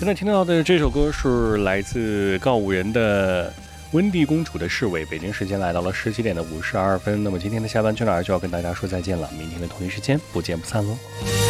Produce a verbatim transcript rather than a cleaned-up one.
在听到的这首歌是来自告五人的温蒂公主的侍卫。北京时间来到了十七点的五十二分，那么今天的下班去哪儿就要跟大家说再见了，明天的同一时间不见不散喽。